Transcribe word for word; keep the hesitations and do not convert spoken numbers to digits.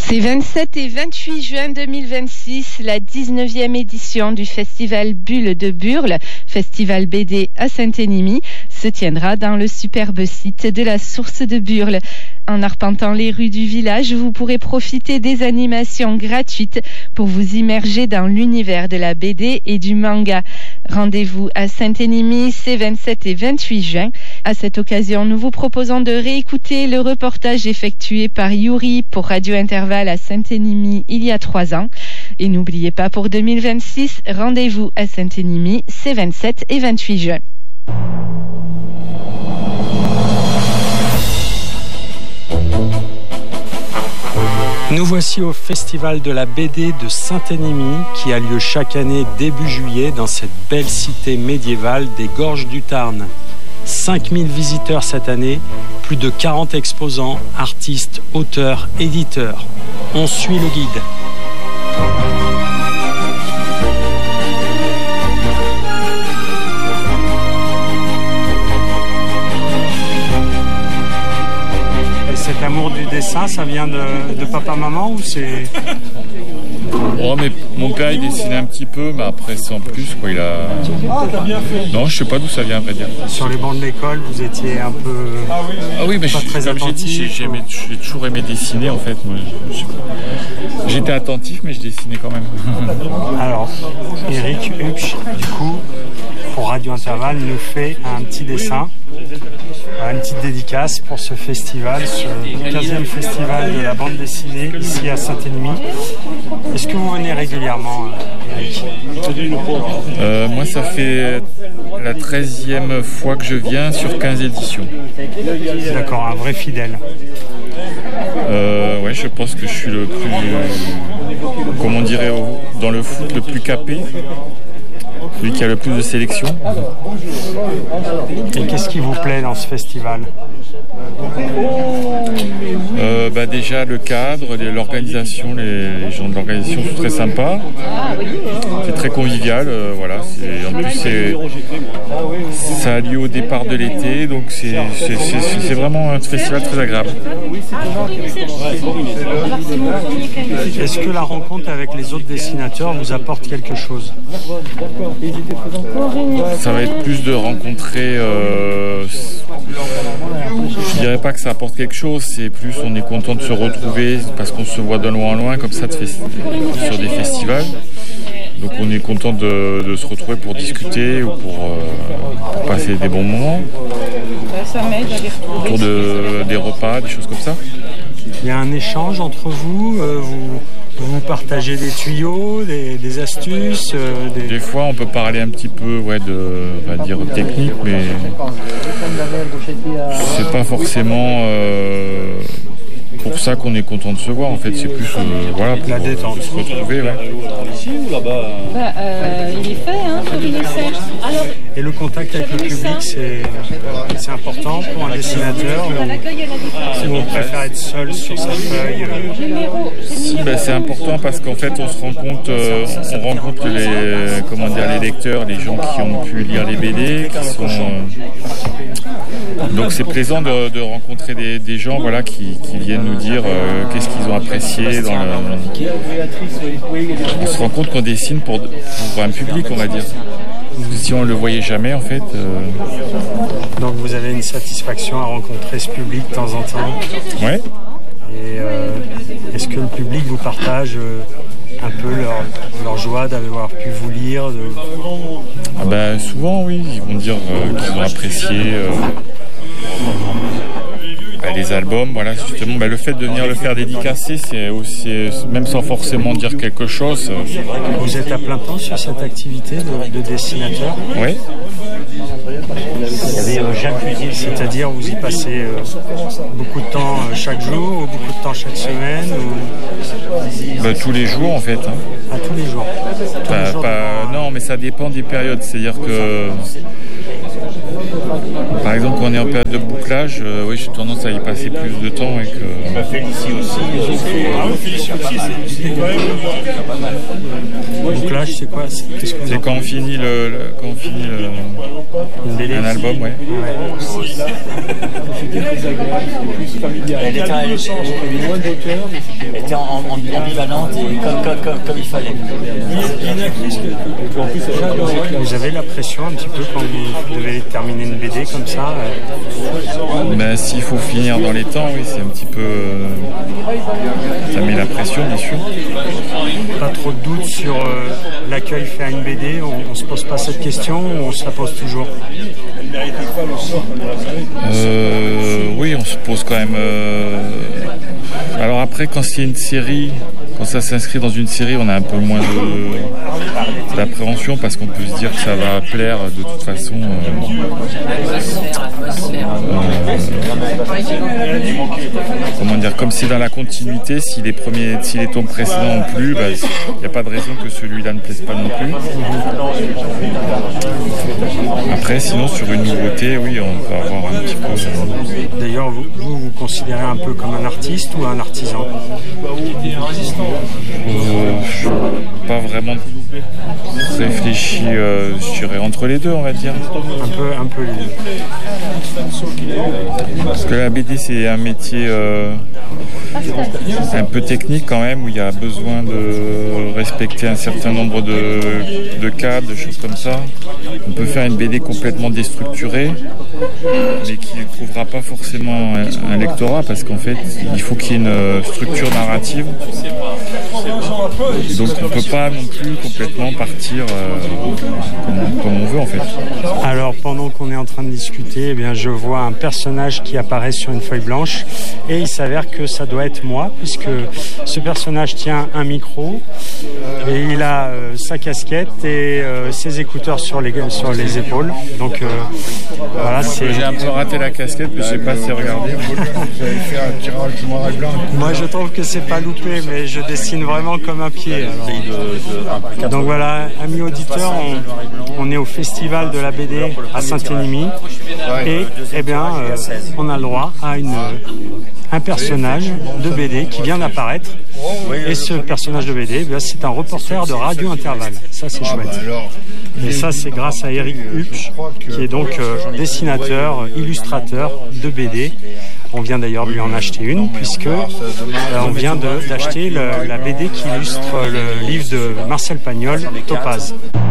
C'est vingt-sept et vingt-huit juin deux mille vingt-six, la dix-neuvième édition du festival Bulle de Burle, festival B D à Saint-Énimie, se tiendra dans le superbe site de la Source de Burle. En arpentant les rues du village, vous pourrez profiter des animations gratuites pour vous immerger dans l'univers de la B D et du manga. Rendez-vous à Saint-Énimie ces vingt-sept et vingt-huit juin. À cette occasion, nous vous proposons de réécouter le reportage effectué par Yuri pour Radio Intervalle à Saint-Énimie il y a trois ans. Et n'oubliez pas, pour deux mille vingt-six, rendez-vous à Saint-Énimie ces vingt-sept et vingt-huit juin. Nous voici au Festival de la B D de Saint-Énimie qui a lieu chaque année début juillet dans cette belle cité médiévale des Gorges du Tarn. cinq mille visiteurs cette année, plus de quarante exposants, artistes, auteurs, éditeurs. On suit le guide. Cet amour du dessin, ça vient de, de papa-maman ou c'est... Oh, mais mon père il dessinait un petit peu, mais après sans plus quoi. Il a. Non, je sais pas d'où ça vient à vrai dire. Sur les bancs de l'école, vous étiez un peu. Ah oui, mais pas je, très comme attentif. J'ai dit, j'ai, j'ai, aimé, j'ai toujours aimé dessiner en fait. Moi, je, j'étais attentif, mais je dessinais quand même. Alors, Eric Hupsch, du coup, pour Radio Intervalle, nous fait un petit dessin, une petite dédicace pour ce festival, ce quinzième festival de la bande dessinée ici à Saint-Énimie. Est-ce que vous venez régulièrement, Eric ? euh, Moi, ça fait la treizième fois que je viens sur quinze éditions. D'accord, un vrai fidèle. Euh, ouais, je pense que je suis le plus, comment on dirait, dans le foot, le plus capé. Celui qui a le plus de sélection. Et qu'est-ce qui vous plaît dans ce festival ? euh, bah Déjà le cadre, les, l'organisation, les, les gens de l'organisation sont très sympas. C'est très convivial, euh, voilà. C'est, en plus c'est, ça a lieu au départ de l'été, donc c'est, c'est, c'est, c'est vraiment un festival très agréable. Est-ce que la rencontre avec les autres dessinateurs vous apporte quelque chose ? Ça va être plus de rencontrer, euh, je dirais pas que ça apporte quelque chose, c'est plus on est content de se retrouver parce qu'on se voit de loin en loin comme ça de festi- sur des festivals. Donc on est content de, de se retrouver pour discuter ou pour, euh, pour passer des bons moments. Autour de, des repas, des choses comme ça. Il y a un échange entre vous, euh, vous, vous partagez des tuyaux, des, des astuces euh, des... des fois on peut parler un petit peu ouais, de, on va dire, technique, mais c'est pas forcément euh, pour ça qu'on est content de se voir. En fait, c'est plus euh, voilà, pour la détente, se retrouver. Ouais. Ici ou là-bas bah, euh, il est fait, hein, pour il est fait. Alors, et le contact avec le public, c'est, c'est important pour un dessinateur ou on préfère être seul sur sa feuille euh... Si, bah, c'est important parce qu'en fait on se rend compte, euh, on rencontre les, comment dire, les lecteurs, les gens qui ont pu lire les B D, qui sont, euh... donc c'est plaisant de, de rencontrer des, des gens voilà, qui, qui viennent nous dire euh, qu'est-ce qu'ils ont apprécié dans le... On se rend compte qu'on dessine pour, pour un public, on va dire. Si on ne le voyait jamais, en fait... Euh... Donc vous avez une satisfaction à rencontrer ce public de temps en temps. Ouais. Et euh, est-ce que le public vous partage euh, un peu leur, leur joie d'avoir pu vous lire de... ah bah, souvent, oui. Ils vont dire euh, qu'ils ont apprécié... Euh... Bah, les albums, voilà, justement, bah, le fait de venir le faire dédicacer, c'est aussi, même sans forcément dire quelque chose. Vous êtes à plein temps sur cette activité de, de dessinateur ? Oui. C'est-à-dire, vous y passez euh, beaucoup de temps euh, chaque jour ou beaucoup de temps chaque semaine ou... bah, tous les jours, en fait. Hein. Ah, tous les jours, tous bah, les jours pas, de... Non, mais ça dépend des périodes. C'est-à-dire que Par exemple, quand on est en période de bouclage, euh, oui, j'ai tendance à y passer plus de temps et que. Félicie aussi, Bouclage, c'est quoi? C'est, qu'est-ce que vous C'est en quand on finit le, le- quand on finit le- un album, ouais. Elle était, elle était en, en- ambivalente et comme, comme, comme, comme il fallait. Vous avez la pression un petit peu quand vous devez terminer une B D comme ça? euh, Mais s'il faut finir dans les temps, oui, c'est un petit peu. euh, ça met la pression, bien sûr. Pas trop de doute sur euh, l'accueil fait à une B D? On, on se pose pas cette question ou on se la pose toujours? Euh, oui, on se pose quand même. euh, Alors après, quand c'est une série, quand ça s'inscrit dans une série, on a un peu moins de- d'appréhension parce qu'on peut se dire que ça va plaire de toute façon. euh, euh, comment dire, comme c'est dans la continuité, si les premiers, si les tomes précédents ont plu, bah, il n'y a pas de raison que celui-là ne plaise pas non plus. Après, sinon sur une nouveauté, oui, on peut avoir un petit peu. euh, D'ailleurs, vous, vous vous considérez un peu comme un artiste ou un artisan? Euh, je suis pas vraiment réfléchi, euh, je dirais entre les deux, on va dire. Un peu, un peu les deux. Parce que la B D, c'est un métier euh, un peu technique quand même, où il y a besoin de respecter un certain nombre de, de cadres, de choses comme ça. On peut faire une B D complètement déstructurée, mais qui ne trouvera pas forcément un, un lectorat, parce qu'en fait, il faut qu'il y ait une structure narrative. Donc on ne peut pas non plus complètement partir euh, comme, comme on veut en fait. Alors pendant qu'on est en train de discuter, eh bien, je vois un personnage qui apparaît sur une feuille blanche et il s'avère que ça doit être moi, puisque ce personnage tient un micro et il a euh, sa casquette et euh, ses écouteurs sur les, sur les épaules. Donc euh, voilà, c'est... J'ai un peu raté la casquette, mais je sais pas si regardé. Vous avez fait un tirage noir et blanc. Moi je trouve que c'est pas loupé, mais je dessine vraiment comme un pied. Alors. Donc voilà, amis auditeurs, on, on est au festival de la B D à Saint-Énimie et eh bien, euh, on a le droit à une, un personnage de B D qui vient d'apparaître. Et ce personnage de B D, eh bien, c'est un reporter de Radio Intervalle. Ça c'est chouette. Et ça c'est grâce à Eric Hupsch, qui est donc euh, dessinateur, illustrateur de B D. On vient d'ailleurs de lui en acheter une, puisque euh, on vient de, d'acheter le, la B D qui illustre le livre de Marcel Pagnol, Topaz.